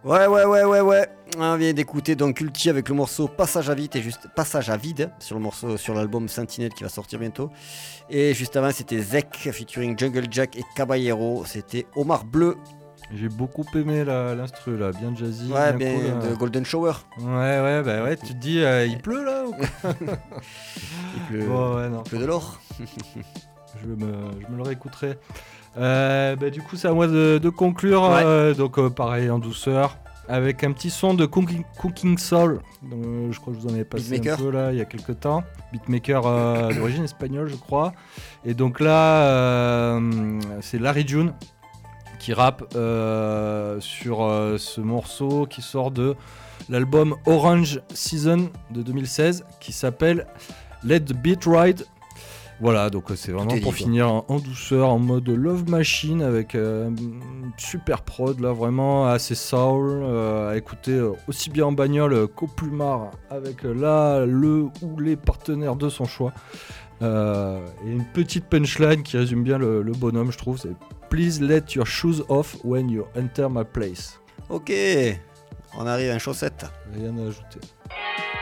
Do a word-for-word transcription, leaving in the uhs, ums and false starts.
Ouais, ouais, ouais, ouais, ouais. On vient d'écouter donc Culti avec le morceau Passage à vide et juste Passage à vide sur le morceau sur l'album Sentinelle qui va sortir bientôt. Et juste avant, c'était Zek featuring Jungle Jack et Caballero. C'était Omar Bleu. J'ai beaucoup aimé la, l'instru là, bien jazzy. Ouais, bien bien cool, de euh. Golden Shower. Ouais, ouais, bah ouais, tu te dis, euh, il pleut là ou quoi? Il pleut, Bon, ouais, non. il pleut de l'or. Je me, je me le réécouterai. Euh, bah, du coup, c'est à moi de, de conclure. Ouais. Euh, donc, euh, pareil, en douceur. Avec un petit son de Cooking, Cooking Soul. Donc, euh, je crois que je vous en avais passé Beatmaker. un peu là, il y a quelques temps. Beatmaker euh, d'origine espagnole, je crois. Et donc là, euh, c'est Larry June qui rappe euh, sur euh, ce morceau qui sort de l'album Orange Season de deux mille seize qui s'appelle Let the Beat Ride. Voilà, donc euh, c'est vraiment Tout est pour dit, finir en, en douceur, en mode Love Machine avec euh, une super prod là, vraiment assez soul, euh, à écouter euh, aussi bien en bagnole qu'au plumard avec euh, là le ou les partenaires de son choix. Euh, et une petite punchline qui résume bien le, le bonhomme, je trouve, c'est Please let your shoes off when you enter my place. Ok, on arrive à une chaussette. Rien à ajouter.